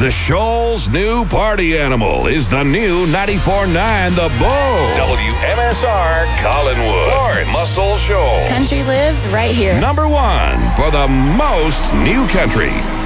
The Shoal's new party animal is the new 94.9 The Bull. WMSR Collinwood. Florence. Muscle Shoals. Country lives right here. Number one for the most new country.